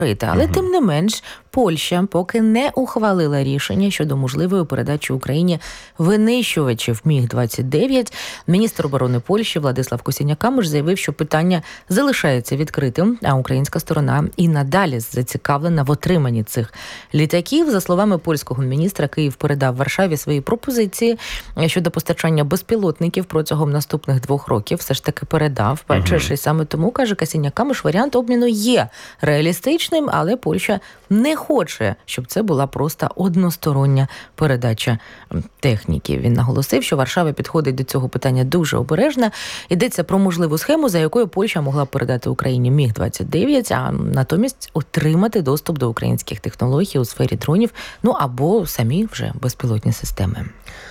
Але тим не менш, Польща поки не ухвалила рішення щодо можливої передачі Україні винищувачів Міг-29. Міністр оборони Польщі Владислав Косіняк-Камиш заявив, що питання залишається відкритим, а українська сторона і надалі зацікавлена в отриманні цих літаків. За словами польського міністра, Київ передав Варшаві свої пропозиції щодо постачання безпілотників протягом наступних 2 років. Все ж таки передав. Бачиш, і саме тому, каже Косіняк-Камиш, варіант обміну є реалістичним, але Польща не хоче, щоб це була просто одностороння передача техніки. Він наголосив, що Варшава підходить до цього питання дуже обережно. Йдеться про можливу схему, за якою Польща могла б передати Україні Міг-29, а натомість отримати доступ до українських технологій у сфері дронів, або самі вже безпілотні системи.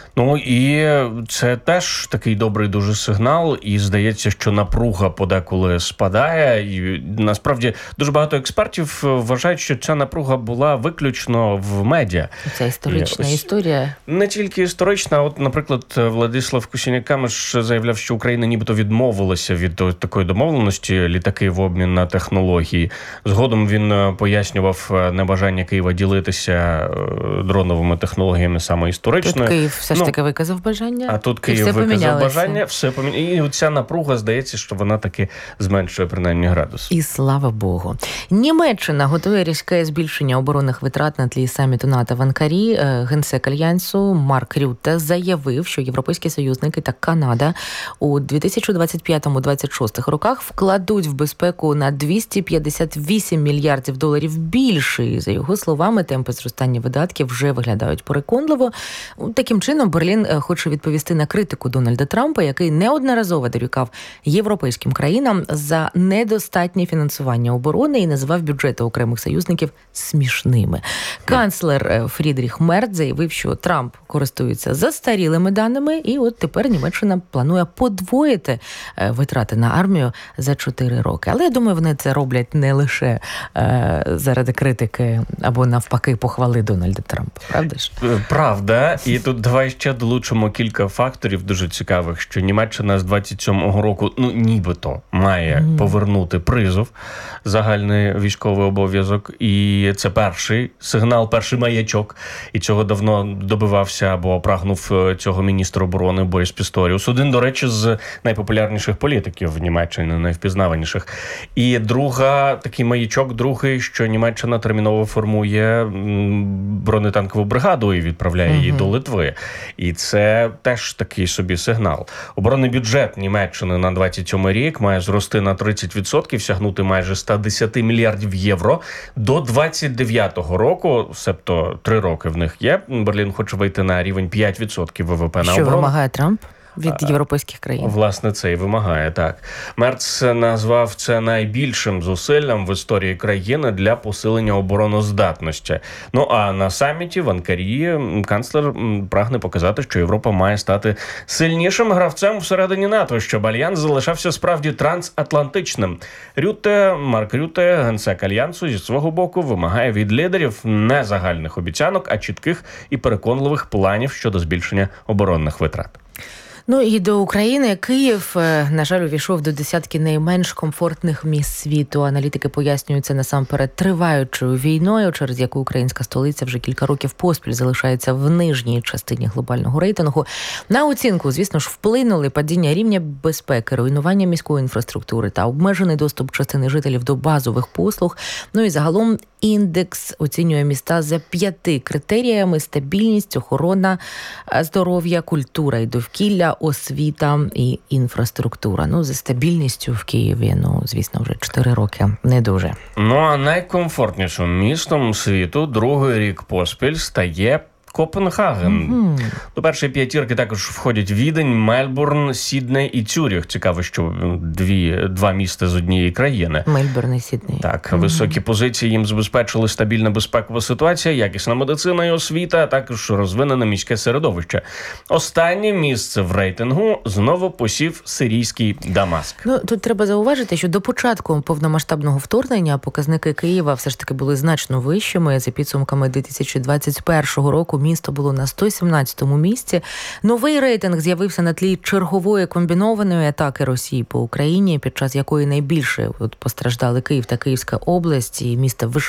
І це теж такий добрий дуже сигнал, і здається, що напруга подеколи спадає. І насправді дуже багато експертів вважають, що ця напруга була виключно в медіа. Це історична історія. Не тільки історична. От, наприклад, Владислав Косіняк-Камиш заявляв, що Україна нібито відмовилася від такої домовленості, літаки в обмін на технології. Згодом він пояснював небажання Києва ділитися дроновими технологіями саме історично. Тут Київ все ж таки виказав бажання. А тут Київ виказав бажання, все помінялося. І ця напруга, здається, що вона таки зменшує принаймні градус. І слава Богу. Німеччина готує різке збільшення оборонних витрат на тлі саміту НАТО в Анкарі. Генсек Альянсу Марк Рютте заявив, що європейські союзники та Канада у 2025-2026 роках вкладуть в безпеку на 258 мільярдів доларів більше. І, за його словами, темпи зростання видатків вже виглядають переконливо. Таким чином, Берлін хоче відповісти на критику Дональда Трампа, який неодноразово дорікав європейським країнам за недостатнє фінансування оборони і називав бюджети окремих союзників смішними. Канцлер Фрідріх Мерц заявив, що Трамп користується застарілими даними, і от тепер Німеччина планує подвоїти витрати на армію за 4 роки. Але я думаю, вони це роблять не лише заради критики або навпаки похвали Дональда Трампа. Правда ж? Правда. І тут давай ще долучимо кілька факторів дуже цікавих, що Німеччина з 27-го року, нібито, має повернути призов, загальний військовий обов'язок. І це перший сигнал, перший маячок. І цього давно добивався або прагнув цього міністр оборони Борис Пісторіус. Один, до речі, з найпопулярніших політиків в Німеччині, найвпізнаваніших. І такий маячок, другий, що Німеччина терміново формує бронетанкову бригаду і відправляє її до Литви. І це теж такий собі сигнал. Оборонний бюджет Німеччини на 27 рік має зрости на 30%, сягнути майже 110 мільярдів євро до 29-го року, себто 3 роки в них є. Берлін хоче вийти на рівень 5% ВВП на оборону. Що вимагає Трамп? Від європейських країн. Власне, це і вимагає, так. Мерц назвав це найбільшим зусиллям в історії країни для посилення обороноздатності. А на саміті в Анкарі канцлер прагне показати, що Європа має стати сильнішим гравцем всередині НАТО, щоб альянс залишався справді трансатлантичним. Марк Рютте, генсек Альянсу, зі свого боку вимагає від лідерів не загальних обіцянок, а чітких і переконливих планів щодо збільшення оборонних витрат. І до України. Київ, на жаль, увійшов до десятки найменш комфортних міст світу. Аналітики пояснюють це насамперед триваючою війною, через яку українська столиця вже кілька років поспіль залишається в нижній частині глобального рейтингу. На оцінку, звісно ж, вплинули падіння рівня безпеки, руйнування міської інфраструктури та обмежений доступ частини жителів до базових послуг. І загалом індекс оцінює міста за 5 критеріями: стабільність, охорона, здоров'я, культура і довкілля, освіта і інфраструктура. За стабільністю в Києві, звісно, вже 4 роки не дуже. А найкомфортнішим містом світу другий рік поспіль стає Копенгаген. До першої 5 також входять Відень, Мельбурн, Сідней і Цюріх. Цікаво, що два міста з однієї країни. Мельбурн і Сідней. Так, високі позиції їм забезпечили стабільна безпекова ситуація, якісна медицина і освіта, а також розвинене міське середовище. Останнє місце в рейтингу знову посів сирійський Дамаск. Тут треба зауважити, що до початку повномасштабного вторгнення показники Києва все ж таки були значно вищими. За підсумками 2021 року місто було на 117-му місці. Новий рейтинг з'явився на тлі чергової комбінованої атаки Росії по Україні, під час якої найбільше постраждали Київ та Київська область і місто